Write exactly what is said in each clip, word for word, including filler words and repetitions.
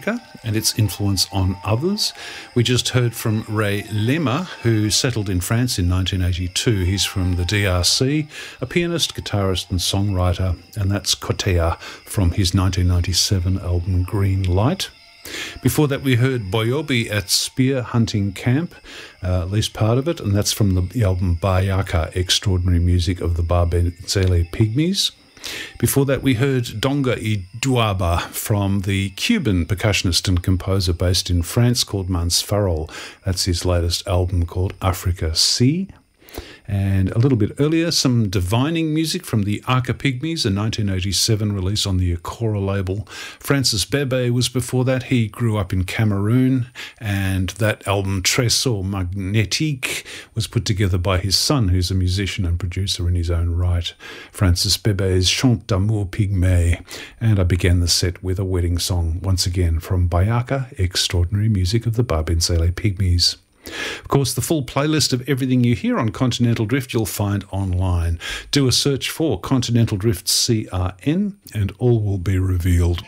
Africa and its influence on others. We just heard from Ray Lema, who settled in France in nineteen eighty-two. He's from the D R C, a pianist, guitarist and songwriter, and that's Kotea from his nineteen ninety-seven album Green Light. Before that, we heard Boyobi at Spear Hunting Camp, uh, at least part of it, and that's from the, the album Bayaka, Extraordinary Music of the Barbenzele Pygmies. Before that, we heard Donga y Duaba from the Cuban percussionist and composer based in France called Mans Farrell. That's his latest album called Africa Sea. And a little bit earlier, some divining music from the Aka Pygmies, a nineteen eighty-seven release on the Akora label. Francis Bebe was before that. He grew up in Cameroon, and that album Trésor Magnétique was put together by his son, who's a musician and producer in his own right. Francis Bebe's Chant d'amour pygmée. And I began the set with a wedding song, once again from Bayaka, Extraordinary Music of the Barbenzele Pygmies. Of course, the full playlist of everything you hear on Continental Drift you'll find online. Do a search for Continental Drift C R N and all will be revealed.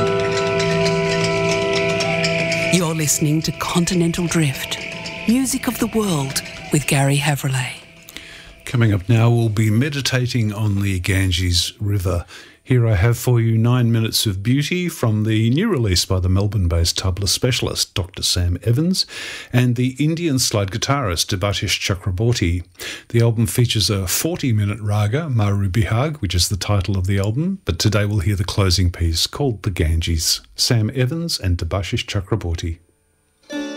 You're listening to Continental Drift, music of the world with Gary Havrillay. Coming up now, we'll be meditating on the Ganges River. Here I have for you Nine Minutes of Beauty from the new release by the Melbourne-based tabla specialist Doctor Sam Evans and the Indian slide guitarist Debashish Chakraborty. The album features a forty-minute raga, Maru Bihag, which is the title of the album, but today we'll hear the closing piece called The Ganges. Sam Evans and Debashish Chakraborty.